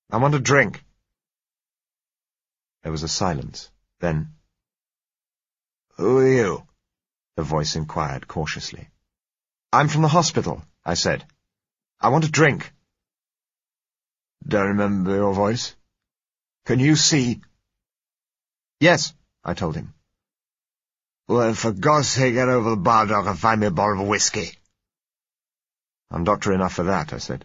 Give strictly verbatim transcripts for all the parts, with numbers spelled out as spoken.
I want a drink. There was a silence. Then, "Who are you?" the voice inquired cautiously. I'm from the hospital, I said. I want a drink. Don't remember your voice. Can you see? Yes, I told him. Well, for God's sake, get over the bar dock and find me a bottle of whiskey. I'm doctor enough for that, I said.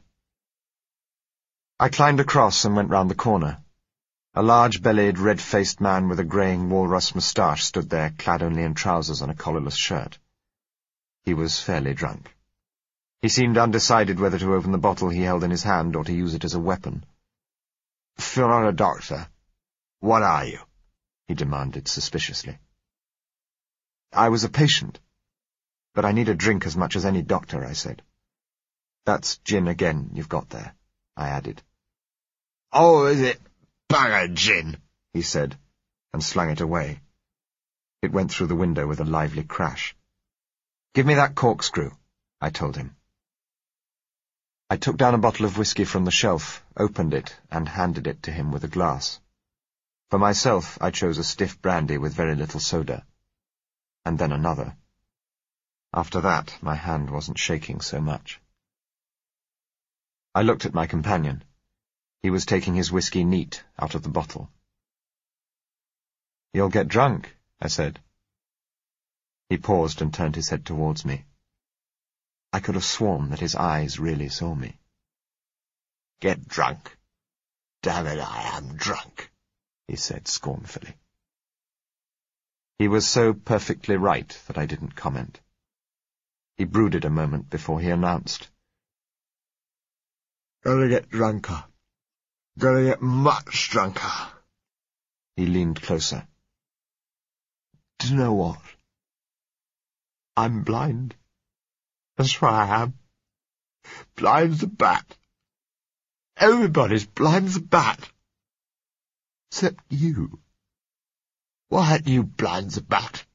I climbed across and went round the corner. A large-bellied, red-faced man with a greying walrus moustache stood there, clad only in trousers and a collarless shirt. He was fairly drunk. He seemed undecided whether to open the bottle he held in his hand or to use it as a weapon. "If you're not a doctor, what are you?" he demanded suspiciously. I was a patient, but I need a drink as much as any doctor, I said. That's gin again you've got there, I added. "Oh, is it? Bugger gin," he said, and slung it away. It went through the window with a lively crash. Give me that corkscrew, I told him. I took down a bottle of whiskey from the shelf, opened it, and handed it to him with a glass. For myself, I chose a stiff brandy with very little soda, and then another. After that, my hand wasn't shaking so much. I looked at my companion. He was taking his whiskey neat out of the bottle. You'll get drunk, I said. He paused and turned his head towards me. I could have sworn that his eyes really saw me. "Get drunk? Damn it, I am drunk," he said scornfully. He was so perfectly right that I didn't comment. He brooded a moment before he announced, "Gonna get drunker. Gonna get much drunker." He leaned closer. "Do you know what? I'm blind. That's what I am. Blind as a bat. Everybody's blind as a bat. Except you. Why aren't you blind as a bat?"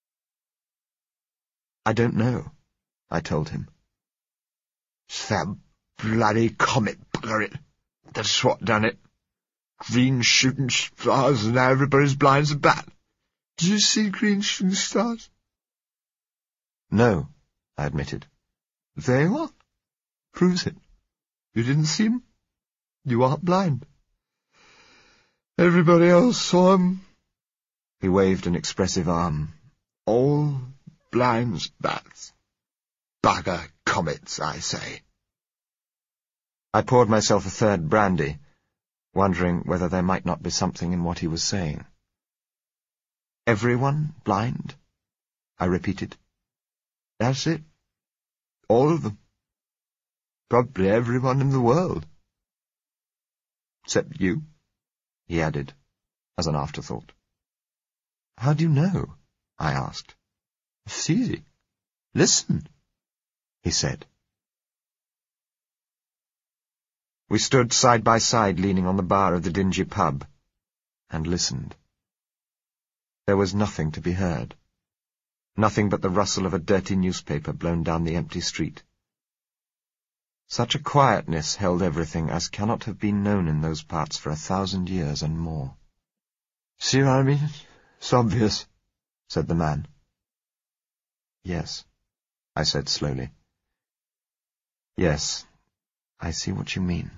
I don't know, I told him. "It's that bloody comet, bugger it. That's what done it. Green shooting stars, and now everybody's blind as a bat. Did you see green shooting stars?" No, I admitted. "There you are. Proves it. You didn't see them? You aren't blind. Everybody else saw them." He waved an expressive arm. "All blind as bats. Bugger comets, I say." I poured myself a third brandy, wondering whether there might not be something in what he was saying. Everyone blind? I repeated. "That's it. All of them. Probably everyone in the world." "Except you," he added, as an afterthought. "How do you know?" I asked. "It's easy. Listen," he said. We stood side by side leaning on the bar of the dingy pub, and listened. There was nothing to be heard. Nothing but the rustle of a dirty newspaper blown down the empty street. Such a quietness held everything as cannot have been known in those parts for a thousand years and more. "See what I mean? It's obvious," said the man. "Yes," I said slowly. "Yes, I see what you mean."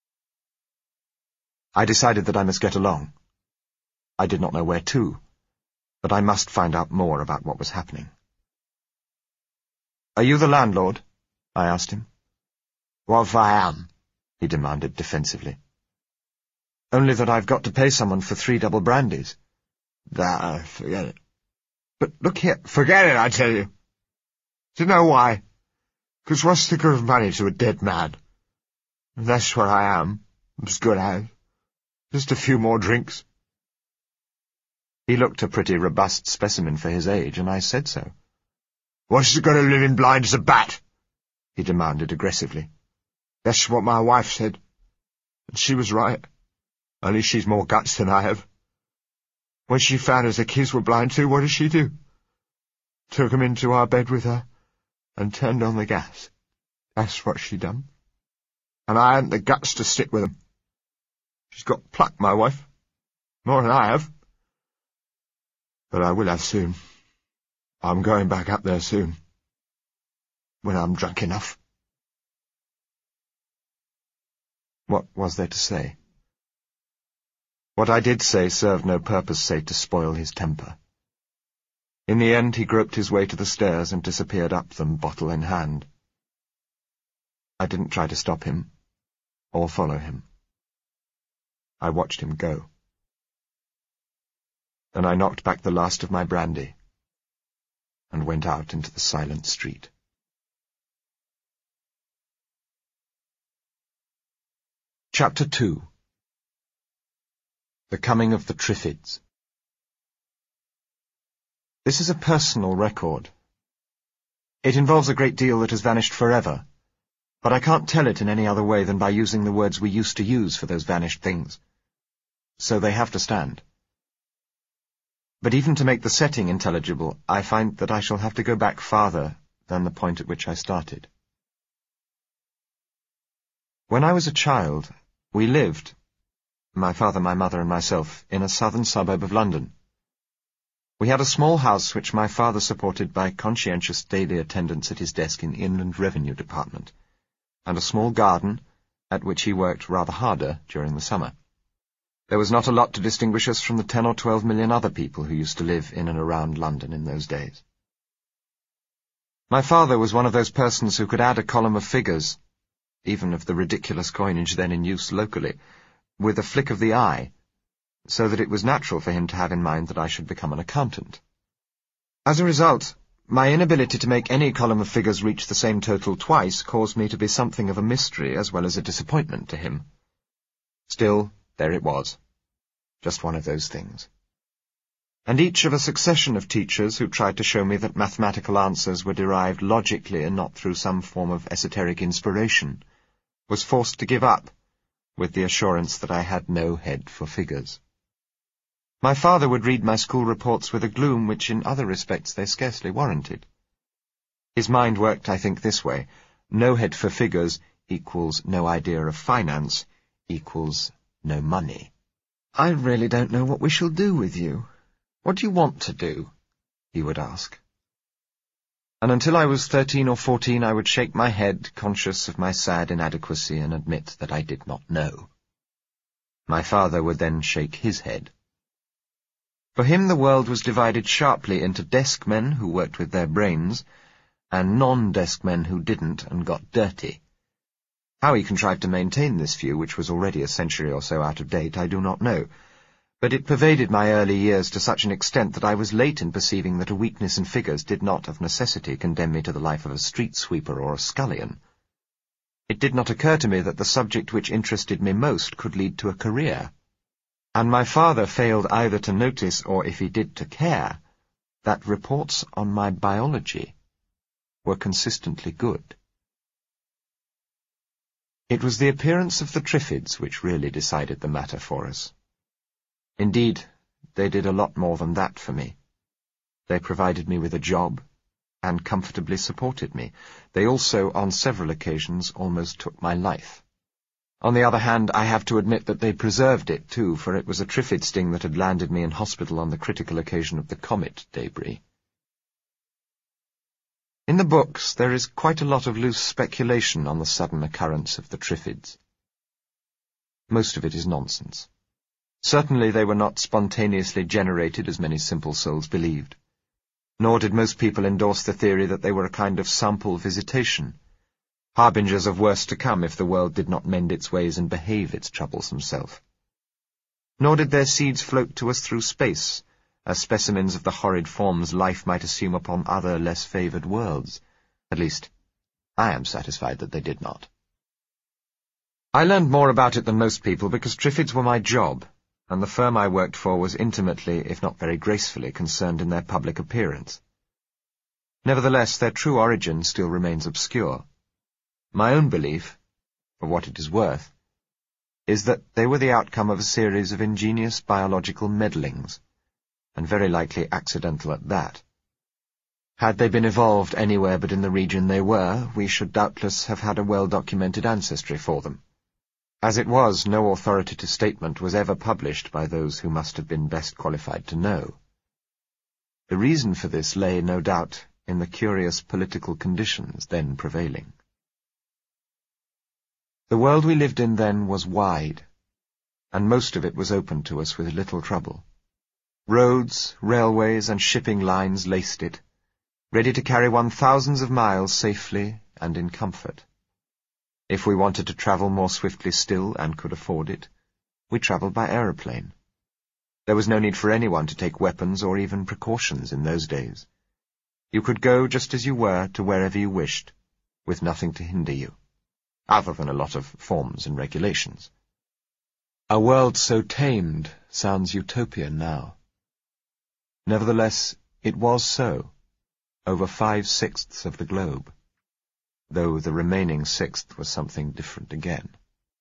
I decided that I must get along. I did not know where to, but I must find out more about what was happening. "Are you the landlord?" I asked him. "What if I am?" he demanded defensively. "Only that I've got to pay someone for three double brandies." "Nah, forget it." "But look here—" "Forget it, I tell you. Do you know why? Because what's the good of money to a dead man? And that's what I am, as good as. Just a few more drinks." He looked a pretty robust specimen for his age, and I said so. "What's the good of living blind as a bat?" he demanded aggressively. "That's what my wife said. And she was right. Only she's more guts than I have. When she found us the kids were blind too, what did she do? Took 'em into our bed with her and turned on the gas. That's what she done. And I hadn't the guts to stick with 'em. She's got pluck, my wife. More than I have. But I will have soon. I'm going back up there soon. When I'm drunk enough. What was there to say? What I did say served no purpose save to spoil his temper. In the end he groped his way to the stairs and disappeared up them, bottle in hand. I didn't try to stop him, or follow him. I watched him go. Then I knocked back the last of my brandy, and went out into the silent street. Chapter two. The Coming of the Triffids. This is a personal record. It involves a great deal that has vanished forever, but I can't tell it in any other way than by using the words we used to use for those vanished things. So they have to stand. But even to make the setting intelligible, I find that I shall have to go back farther than the point at which I started. When I was a child, we lived, my father, my mother, and myself, in a southern suburb of London. We had a small house which my father supported by conscientious daily attendance at his desk in the Inland Revenue Department, and a small garden at which he worked rather harder during the summer. There was not a lot to distinguish us from the ten or twelve million other people who used to live in and around London in those days. My father was one of those persons who could add a column of figures, even of the ridiculous coinage then in use locally, with a flick of the eye, so that it was natural for him to have in mind that I should become an accountant. As a result, my inability to make any column of figures reach the same total twice caused me to be something of a mystery as well as a disappointment to him. Still, there it was. Just one of those things. And each of a succession of teachers who tried to show me that mathematical answers were derived logically and not through some form of esoteric inspiration, was forced to give up, with the assurance that I had no head for figures. My father would read my school reports with a gloom which in other respects they scarcely warranted. His mind worked, I think, this way. No head for figures equals no idea of finance equals no money. "I really don't know what we shall do with you. What do you want to do?" he would ask. And until I was thirteen or fourteen I would shake my head, conscious of my sad inadequacy, and admit that I did not know. My father would then shake his head. For him the world was divided sharply into desk men who worked with their brains, and non-desk men who didn't and got dirty. How he contrived to maintain this view, which was already a century or so out of date, I do not know, but it pervaded my early years to such an extent that I was late in perceiving that a weakness in figures did not of necessity condemn me to the life of a street sweeper or a scullion. It did not occur to me that the subject which interested me most could lead to a career, and my father failed either to notice, or if he did to care, that reports on my biology were consistently good. It was the appearance of the Triffids which really decided the matter for us. Indeed, they did a lot more than that for me. They provided me with a job, and comfortably supported me. They also, on several occasions, almost took my life. On the other hand, I have to admit that they preserved it, too, for it was a Triffid sting that had landed me in hospital on the critical occasion of the comet debris. In the books, there is quite a lot of loose speculation on the sudden occurrence of the Triffids. Most of it is nonsense. Certainly they were not spontaneously generated, as many simple souls believed. Nor did most people endorse the theory that they were a kind of sample visitation, harbingers of worse to come if the world did not mend its ways and behave its troublesome self. Nor did their seeds float to us through space, as specimens of the horrid forms life might assume upon other, less favoured worlds. At least, I am satisfied that they did not. I learned more about it than most people because Triffids were my job, and the firm I worked for was intimately, if not very gracefully, concerned in their public appearance. Nevertheless, their true origin still remains obscure. My own belief, for what it is worth, is that they were the outcome of a series of ingenious biological meddlings, and very likely accidental at that. Had they been evolved anywhere but in the region they were, we should doubtless have had a well-documented ancestry for them. As it was, no authoritative statement was ever published by those who must have been best qualified to know. The reason for this lay, no doubt, in the curious political conditions then prevailing. The world we lived in then was wide, and most of it was open to us with little trouble. Roads, railways, and shipping lines laced it, ready to carry one thousands of miles safely and in comfort. If we wanted to travel more swiftly still and could afford it, we travelled by aeroplane. There was no need for anyone to take weapons or even precautions in those days. You could go just as you were to wherever you wished, with nothing to hinder you, other than a lot of forms and regulations. A world so tamed sounds utopian now. Nevertheless, it was so, over five-sixths of the globe, though the remaining sixth was something different again.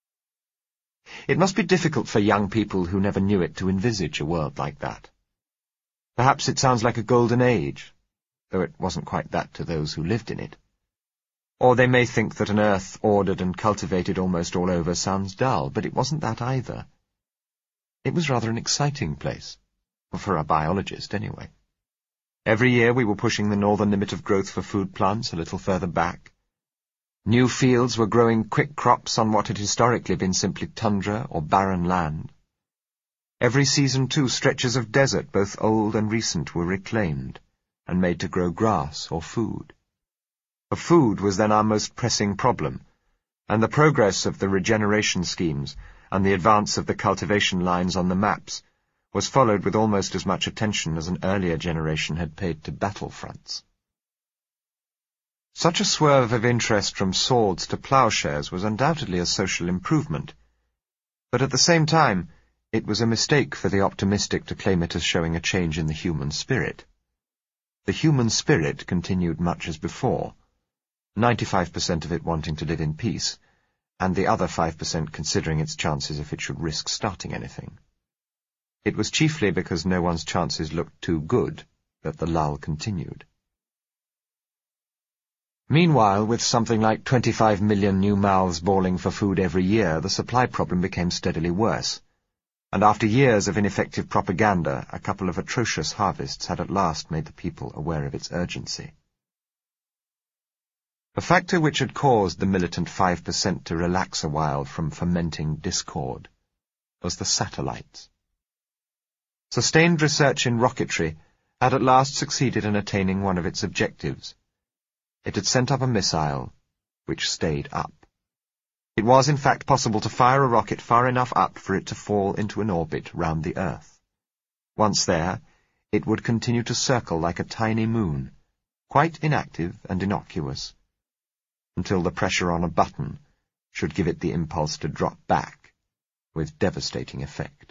It must be difficult for young people who never knew it to envisage a world like that. Perhaps it sounds like a golden age, though it wasn't quite that to those who lived in it. Or they may think that an earth ordered and cultivated almost all over sounds dull, but it wasn't that either. It was rather an exciting place, for a biologist anyway. Every year we were pushing the northern limit of growth for food plants a little further back. New fields were growing quick crops on what had historically been simply tundra or barren land. Every season, too, stretches of desert, both old and recent, were reclaimed and made to grow grass or food. For food was then our most pressing problem, and the progress of the regeneration schemes and the advance of the cultivation lines on the maps was followed with almost as much attention as an earlier generation had paid to battle fronts. Such a swerve of interest from swords to ploughshares was undoubtedly a social improvement, but at the same time it was a mistake for the optimistic to claim it as showing a change in the human spirit. The human spirit continued much as before, ninety-five percent of it wanting to live in peace, and the other five percent considering its chances if it should risk starting anything. It was chiefly because no one's chances looked too good that the lull continued. Meanwhile, with something like twenty-five million new mouths bawling for food every year, the supply problem became steadily worse, and after years of ineffective propaganda, a couple of atrocious harvests had at last made the people aware of its urgency. The factor which had caused the militant five percent to relax a while from fomenting discord was the satellites. Sustained research in rocketry had at last succeeded in attaining one of its objectives. It had sent up a missile, which stayed up. It was, in fact, possible to fire a rocket far enough up for it to fall into an orbit round the Earth. Once there, it would continue to circle like a tiny moon, quite inactive and innocuous, until the pressure on a button should give it the impulse to drop back, with devastating effect.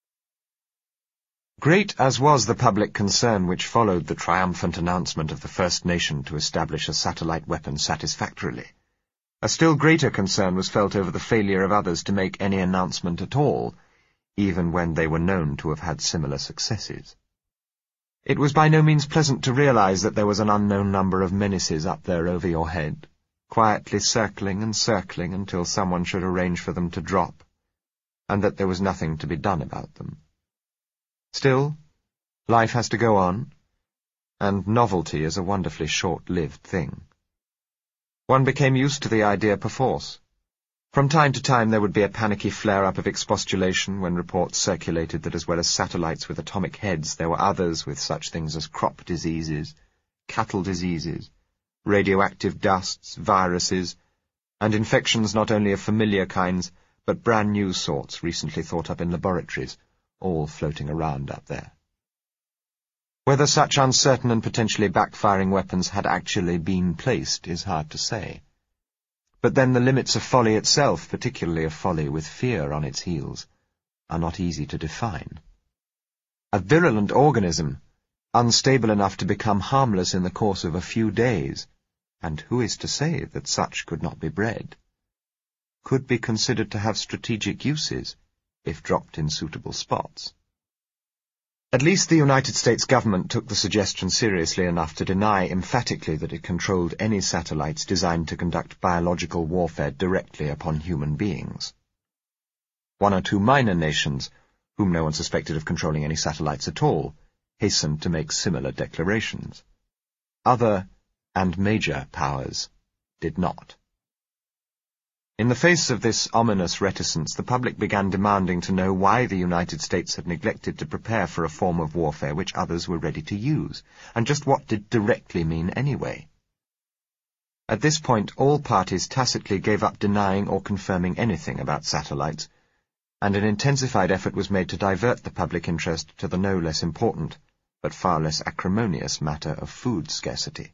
Great as was the public concern which followed the triumphant announcement of the first nation to establish a satellite weapon satisfactorily, a still greater concern was felt over the failure of others to make any announcement at all, even when they were known to have had similar successes. It was by no means pleasant to realize that there was an unknown number of menaces up there over your head, quietly circling and circling until someone should arrange for them to drop, and that there was nothing to be done about them. Still, life has to go on, and novelty is a wonderfully short-lived thing. One became used to the idea perforce. From time to time there would be a panicky flare-up of expostulation when reports circulated that as well as satellites with atomic heads, there were others with such things as crop diseases, cattle diseases, radioactive dusts, viruses, and infections not only of familiar kinds, but brand-new sorts recently thought up in laboratories, all floating around up there. Whether such uncertain and potentially backfiring weapons had actually been placed is hard to say. But then the limits of folly itself, particularly of folly with fear on its heels, are not easy to define. A virulent organism, unstable enough to become harmless in the course of a few days, and who is to say that such could not be bred, could be considered to have strategic uses, if dropped in suitable spots. At least the United States government took the suggestion seriously enough to deny emphatically that it controlled any satellites designed to conduct biological warfare directly upon human beings. One or two minor nations, whom no one suspected of controlling any satellites at all, hastened to make similar declarations. Other and major powers did not. In the face of this ominous reticence, the public began demanding to know why the United States had neglected to prepare for a form of warfare which others were ready to use, and just what did directly mean anyway. At this point, all parties tacitly gave up denying or confirming anything about satellites, and an intensified effort was made to divert the public interest to the no less important, but far less acrimonious matter of food scarcity.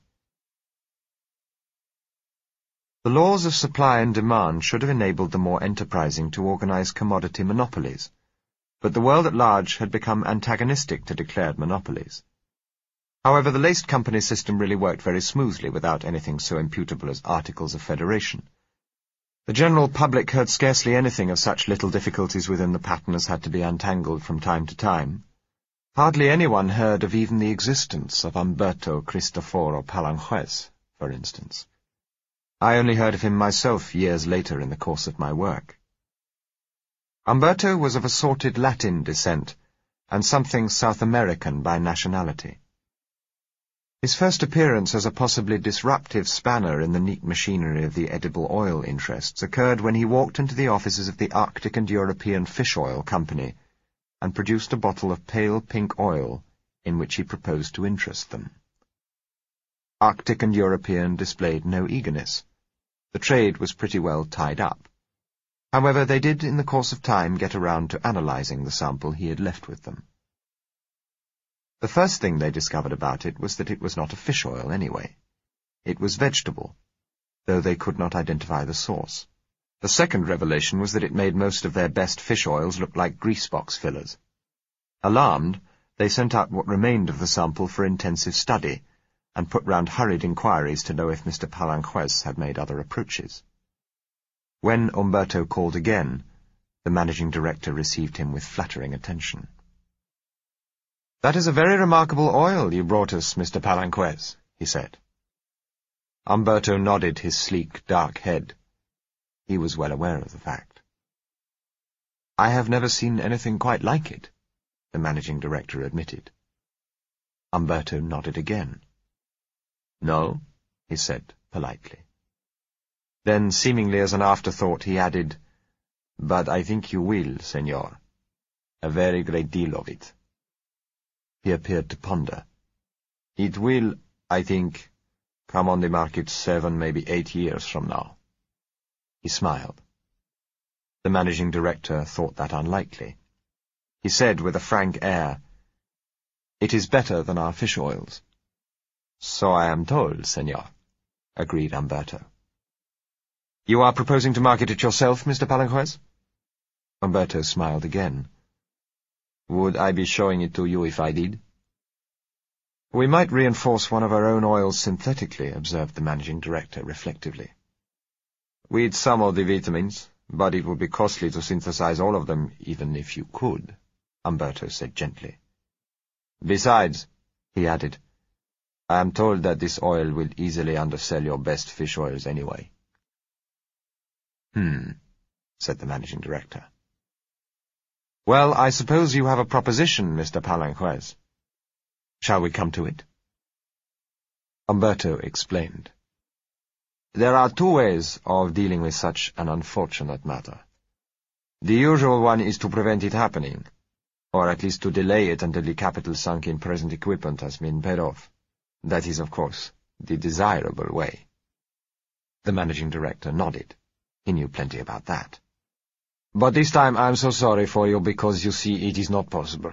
The laws of supply and demand should have enabled the more enterprising to organize commodity monopolies, but the world at large had become antagonistic to declared monopolies. However, the laced company system really worked very smoothly without anything so imputable as articles of federation. The general public heard scarcely anything of such little difficulties within the pattern as had to be untangled from time to time. Hardly anyone heard of even the existence of Umberto Cristoforo Palanjuez, for instance. I only heard of him myself years later in the course of my work. Umberto was of assorted Latin descent, and something South American by nationality. His first appearance as a possibly disruptive spanner in the neat machinery of the edible oil interests occurred when he walked into the offices of the Arctic and European Fish Oil Company and produced a bottle of pale pink oil in which he proposed to interest them. Arctic and European displayed no eagerness. The trade was pretty well tied up. However, they did in the course of time get around to analyzing the sample he had left with them. The first thing they discovered about it was that it was not a fish oil anyway. It was vegetable, though they could not identify the source. The second revelation was that it made most of their best fish oils look like greasebox fillers. Alarmed, they sent out what remained of the sample for intensive study, and put round hurried inquiries to know if Mister Palanjuez had made other approaches. When Umberto called again, the managing director received him with flattering attention. "That is a very remarkable oil you brought us, Mister Palanjuez," he said. Umberto nodded his sleek, dark head. He was well aware of the fact. "I have never seen anything quite like it," the managing director admitted. Umberto nodded again. "No," he said politely. Then, seemingly as an afterthought, he added, "But I think you will, senor. A very great deal of it." He appeared to ponder. "It will, I think, come on the market seven, maybe eight years from now." He smiled. The managing director thought that unlikely. He said with a frank air, "It is better than our fish oils." "So I am told, senor," agreed Umberto. "You are proposing to market it yourself, Mister Palanjuez?" Umberto smiled again. "Would I be showing it to you if I did?" "We might reinforce one of our own oils synthetically," observed the managing director reflectively. "With some of the vitamins, but it would be costly to synthesize all of them, even if you could," Umberto said gently. "Besides," he added, "I am told that this oil will easily undersell your best fish oils anyway." "Hmm," said the managing director. "Well, I suppose you have a proposition, Mister Palanjuez. Shall we come to it?" Umberto explained. "There are two ways of dealing with such an unfortunate matter. The usual one is to prevent it happening, or at least to delay it until the capital sunk in present equipment has been paid off. That is, of course, the desirable way." The managing director nodded. He knew plenty about that. "But this time I am so sorry for you because, you see, it is not possible."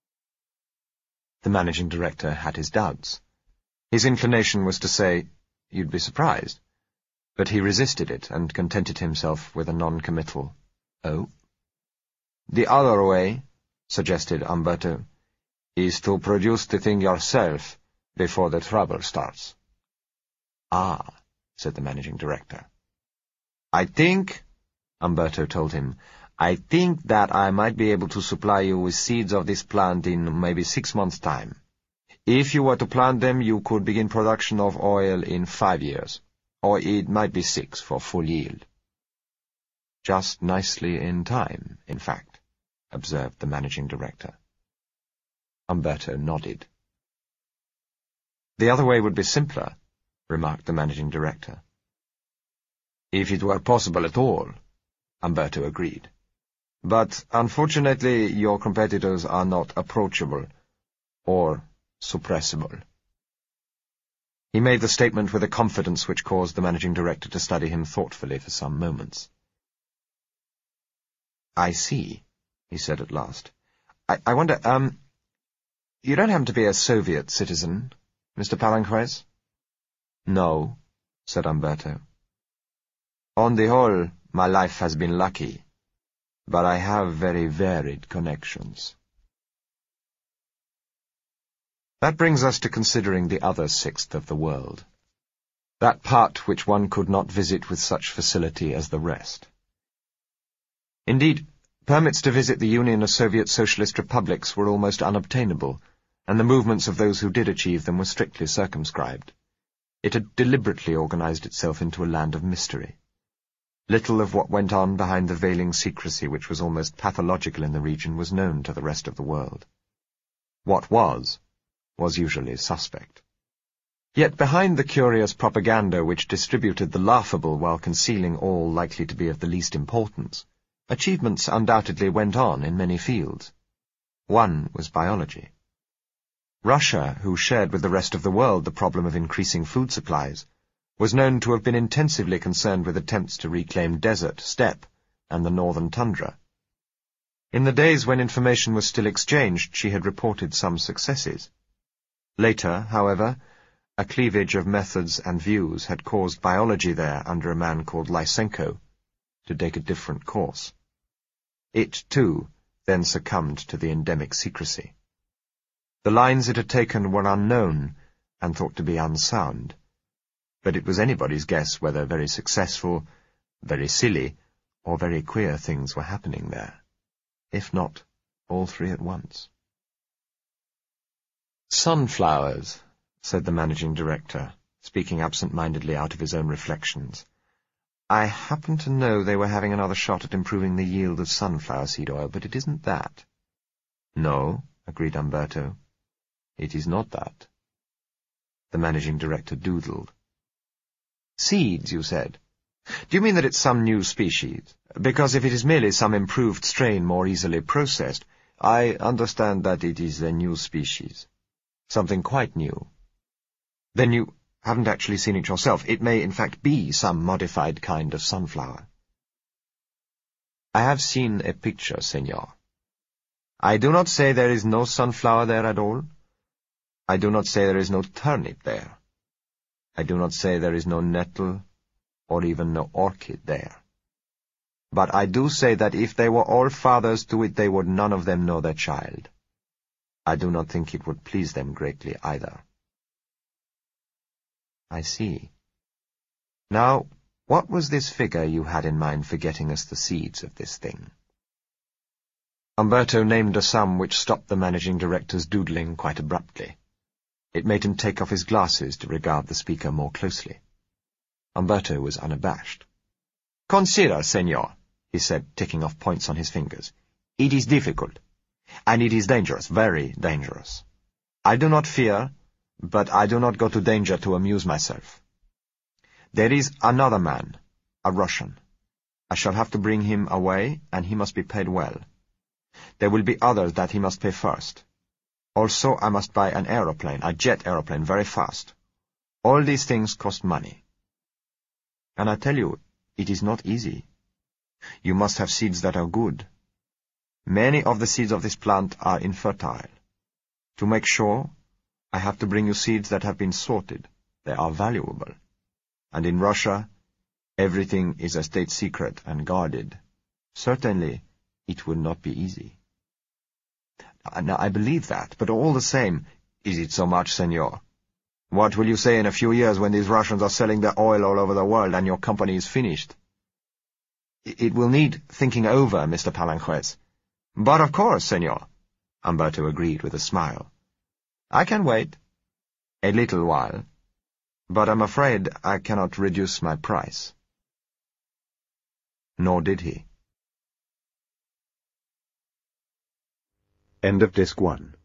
The managing director had his doubts. His inclination was to say, "You'd be surprised," but he resisted it and contented himself with a non-committal, "Oh?" "The other way," suggested Umberto, "is to produce the thing yourself before the trouble starts." "Ah," said the managing director. "I think," Umberto told him, "I think that I might be able to supply you with seeds of this plant in maybe six months' time. If you were to plant them, you could begin production of oil in five years, or it might be six for full yield." Just nicely in time, in fact, observed the managing director. Umberto nodded. The other way would be simpler, remarked the managing director. If it were possible at all, Umberto agreed. But unfortunately your competitors are not approachable or suppressible. He made the statement with a confidence which caused the managing director to study him thoughtfully for some moments. I see, he said at last. I, I wonder, um, you don't happen to be a Soviet citizen, Mister Palanquez? No, said Umberto. On the whole, my life has been lucky, but I have very varied connections. That brings us to considering the other sixth of the world, that part which one could not visit with such facility as the rest. Indeed, permits to visit the Union of Soviet Socialist Republics were almost unobtainable, and the movements of those who did achieve them were strictly circumscribed. It had deliberately organized itself into a land of mystery. Little of what went on behind the veiling secrecy which was almost pathological in the region was known to the rest of the world. What was, was usually suspect. Yet behind the curious propaganda which distributed the laughable while concealing all likely to be of the least importance, achievements undoubtedly went on in many fields. One was biology. Russia, who shared with the rest of the world the problem of increasing food supplies, was known to have been intensively concerned with attempts to reclaim desert, steppe, and the northern tundra. In the days when information was still exchanged, she had reported some successes. Later, however, a cleavage of methods and views had caused biology there, under a man called Lysenko, to take a different course. It, too, then succumbed to the endemic secrecy. The lines it had taken were unknown and thought to be unsound, but it was anybody's guess whether very successful, very silly, or very queer things were happening there, if not all three at once. Sunflowers, said the managing director, speaking absent-mindedly out of his own reflections. I happen to know they were having another shot at improving the yield of sunflower seed oil, but it isn't that. No, agreed Umberto. It is not that. The managing director doodled. Seeds, you said. Do you mean that it's some new species? Because if it is merely some improved strain more easily processed, I understand that it is a new species. Something quite new. Then you haven't actually seen it yourself. It may, in fact, be some modified kind of sunflower. I have seen a picture, senor. I do not say there is no sunflower there at all. I do not say there is no turnip there. I do not say there is no nettle, or even no orchid there. But I do say that if they were all fathers to it, they would none of them know their child. I do not think it would please them greatly either. I see. Now, what was this figure you had in mind for getting us the seeds of this thing? Umberto named a sum which stopped the managing director's doodling quite abruptly. It made him take off his glasses to regard the speaker more closely. Umberto was unabashed. Consider, senor, he said, ticking off points on his fingers. It is difficult, and it is dangerous, very dangerous. I do not fear, but I do not go to danger to amuse myself. There is another man, a Russian. I shall have to bring him away, and he must be paid well. There will be others that he must pay first. Also, I must buy an aeroplane, a jet aeroplane, very fast. All these things cost money. And I tell you, it is not easy. You must have seeds that are good. Many of the seeds of this plant are infertile. To make sure, I have to bring you seeds that have been sorted. They are valuable. And in Russia, everything is a state secret and guarded. Certainly, it will not be easy. Now, I believe that, but all the same, is it so much, senor? What will you say in a few years when these Russians are selling their oil all over the world and your company is finished? It will need thinking over, Mister Palanquez. But of course, senor, Umberto agreed with a smile. I can wait. A little while. But I'm afraid I cannot reduce my price. Nor did he. End of Disc one.